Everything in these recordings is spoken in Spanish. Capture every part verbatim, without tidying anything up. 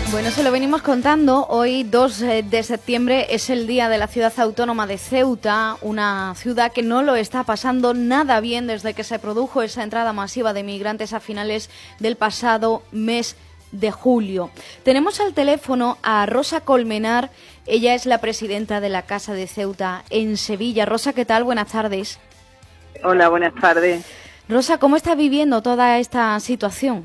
Bueno, se lo venimos contando. Hoy, dos de septiembre, es el día de la ciudad autónoma de Ceuta, una ciudad que no lo está pasando nada bien desde que se produjo esa entrada masiva de migrantes a finales del pasado mes de julio. Tenemos al teléfono a Rosa Colmenar. Ella es la presidenta de la Casa de Ceuta en Sevilla. Rosa, ¿qué tal? Buenas tardes. Hola, buenas tardes. Rosa, ¿cómo está viviendo toda esta situación?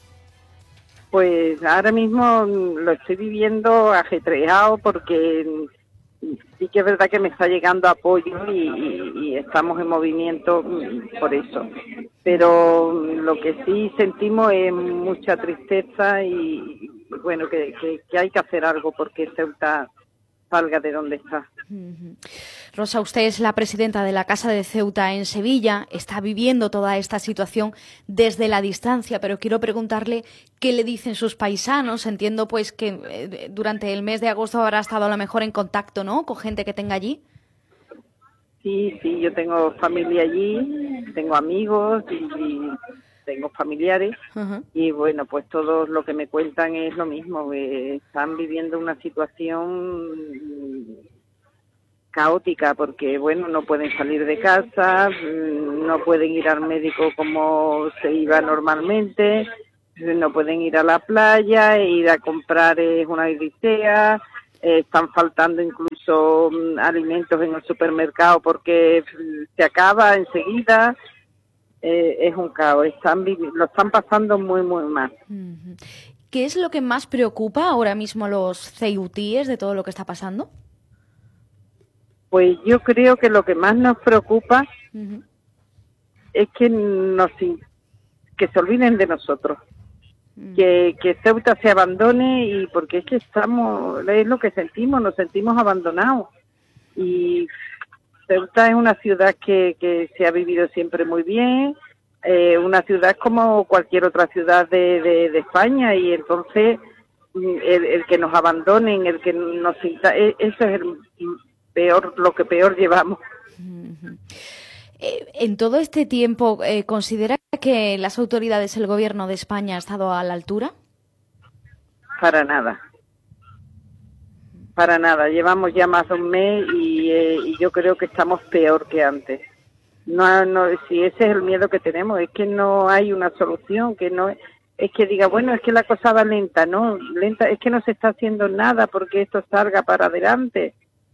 Pues ahora mismo lo estoy viviendo ajetreado porque sí que es verdad que me está llegando apoyo y, y, y estamos en movimiento por eso. Pero lo que sí sentimos es mucha tristeza y bueno, que, que, que hay que hacer algo porque Ceuta salga de donde está. Uh-huh. Rosa, usted es la presidenta de la Casa de Ceuta en Sevilla, está viviendo toda esta situación desde la distancia, pero quiero preguntarle qué le dicen sus paisanos. Entiendo pues que eh, durante el mes de agosto habrá estado a lo mejor en contacto, ¿no?, con gente que tenga allí. Sí, sí, yo tengo familia allí, tengo amigos y, y tengo familiares. Uh-huh. Y bueno, pues todo lo que me cuentan es lo mismo, eh, están viviendo una situación caótica porque, bueno, no pueden salir de casa, no pueden ir al médico como se iba normalmente, no pueden ir a la playa, ir a comprar es una odisea, eh, están faltando incluso um, alimentos en el supermercado porque se acaba enseguida, eh, es un caos, están lo están pasando muy, muy mal. Uh-huh. ¿Qué es lo que más preocupa ahora mismo a los ceutíes de todo lo que está pasando? Pues yo creo que lo que más nos preocupa uh-huh. es que nos que se olviden de nosotros, uh-huh. que, que Ceuta se abandone, y porque es que estamos, es lo que sentimos, nos sentimos abandonados. Y Ceuta es una ciudad que, que se ha vivido siempre muy bien, eh, una ciudad como cualquier otra ciudad de, de, de España, y entonces el, el que nos abandonen, el que nos sinta, eso es el peor, lo que peor llevamos. Uh-huh. Eh, en todo este tiempo, eh, ¿considera que las autoridades, el gobierno de España ha estado a la altura? Para nada. Para nada. Llevamos ya más de un mes y, eh, y yo creo que estamos peor que antes. No, no, si ese es el miedo que tenemos, es que no hay una solución, que no es que diga, bueno, es que la cosa va lenta, no, lenta, es que no se está haciendo nada porque esto salga para adelante.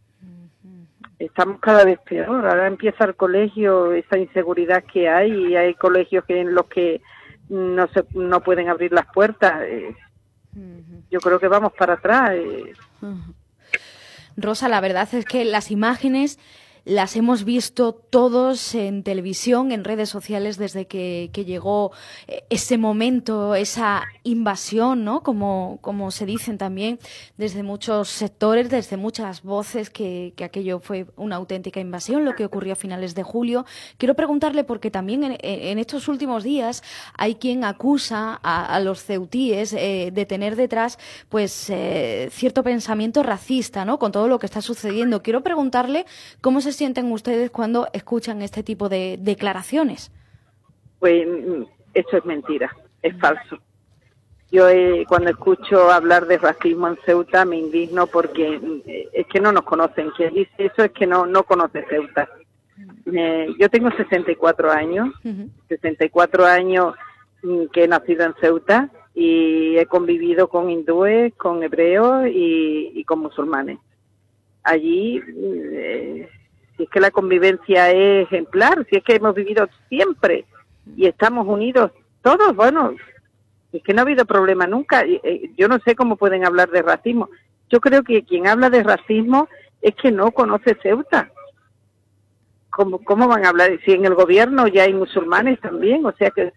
Estamos cada vez peor. Ahora empieza el colegio, esa inseguridad que hay, y hay colegios que en los que no se no pueden abrir las puertas. Eh, uh-huh. Yo creo que vamos para atrás. Eh. Uh-huh. Rosa, la verdad es que las imágenes las hemos visto todos en televisión, en redes sociales, desde que, que llegó ese momento, esa invasión, ¿no? Como, como se dicen también desde muchos sectores, desde muchas voces, que, que aquello fue una auténtica invasión, lo que ocurrió a finales de julio. Quiero preguntarle, porque también en, en estos últimos días hay quien acusa a, a los ceutíes eh, de tener detrás pues eh, cierto pensamiento racista, ¿no?, con todo lo que está sucediendo. Quiero preguntarle cómo se sienten ustedes cuando escuchan este tipo de declaraciones. Pues eso es mentira, es falso. Yo eh, cuando escucho hablar de racismo en Ceuta me indigno porque eh, es que no nos conocen. Quien dice eso es que no, no conoce Ceuta. Eh, yo tengo sesenta y cuatro años, uh-huh. sesenta y cuatro años que he nacido en Ceuta, y he convivido con hindúes, con hebreos y, y con musulmanes. Allí... Eh, si es que la convivencia es ejemplar, si es que hemos vivido siempre y estamos unidos todos, bueno, es que no ha habido problema nunca. Yo no sé cómo pueden hablar de racismo. Yo creo que quien habla de racismo es que no conoce Ceuta. ¿Cómo, cómo van a hablar? Si en el gobierno ya hay musulmanes también, o sea que,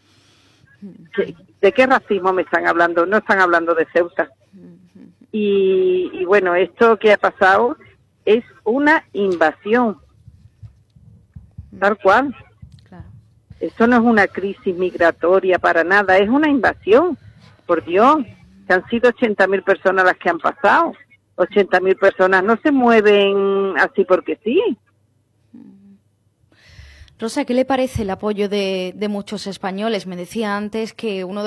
que ¿de qué racismo me están hablando? No están hablando de Ceuta. Y, y bueno, esto que ha pasado es una invasión, tal cual. Claro. Esto no es una crisis migratoria para nada, es una invasión. Por Dios, que han sido ochenta mil personas las que han pasado. ochenta mil personas no se mueven así porque sí. Rosa, ¿qué le parece el apoyo de, de muchos españoles? Me decía antes que uno de las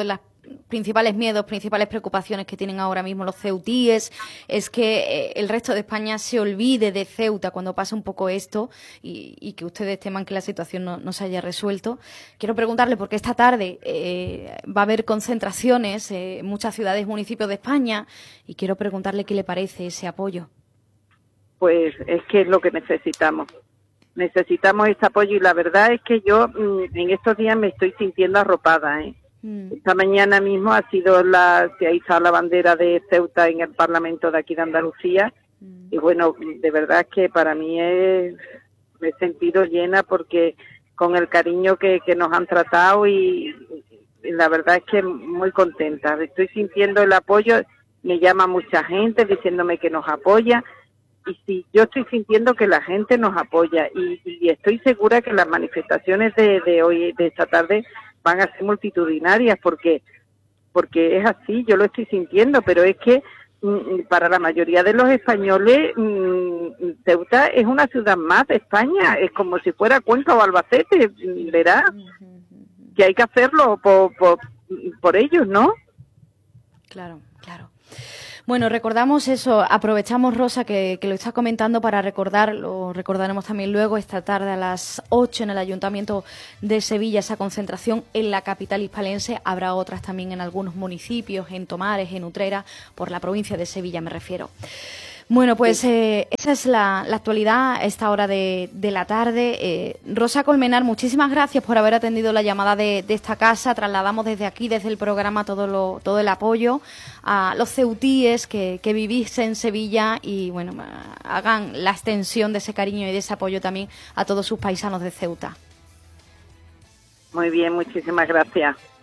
principales miedos, principales preocupaciones que tienen ahora mismo los ceutíes es que eh, el resto de España se olvide de Ceuta cuando pase un poco esto y, y que ustedes teman que la situación no, no se haya resuelto. Quiero preguntarle, porque esta tarde eh, va a haber concentraciones eh, en muchas ciudades y municipios de España, y quiero preguntarle qué le parece ese apoyo. Pues es que es lo que necesitamos. Necesitamos ese apoyo y la verdad es que yo mm, en estos días me estoy sintiendo arropada, ¿eh? Mm. Esta mañana mismo ha sido la, se ha izado la bandera de Ceuta en el Parlamento de aquí de Andalucía mm. y bueno, de verdad que para mí es, me he sentido llena porque con el cariño que, que nos han tratado y, y la verdad es que muy contenta. Estoy sintiendo el apoyo, me llama mucha gente diciéndome que nos apoya. Y sí, yo estoy sintiendo que la gente nos apoya y, y estoy segura que las manifestaciones de, de hoy, de esta tarde, van a ser multitudinarias porque porque es así, yo lo estoy sintiendo, pero es que mm, para la mayoría de los españoles mm, Ceuta es una ciudad más de España, es como si fuera Cuenca o Albacete, verá que hay que hacerlo por, por, por ellos, ¿no? Claro, claro. Bueno, recordamos eso, aprovechamos, Rosa, que, que lo está comentando para recordar, lo recordaremos también luego, esta tarde a las ocho en el Ayuntamiento de Sevilla, esa concentración en la capital hispalense. Habrá otras también en algunos municipios, en Tomares, en Utrera, por la provincia de Sevilla me refiero. Bueno, pues eh, esa es la, la actualidad a esta hora de, de la tarde. Eh, Rosa Colmenar, muchísimas gracias por haber atendido la llamada de, de esta casa. Trasladamos desde aquí, desde el programa, todo lo, todo el apoyo a los ceutíes que, que vivís en Sevilla y, bueno, hagan la extensión de ese cariño y de ese apoyo también a todos sus paisanos de Ceuta. Muy bien, muchísimas gracias.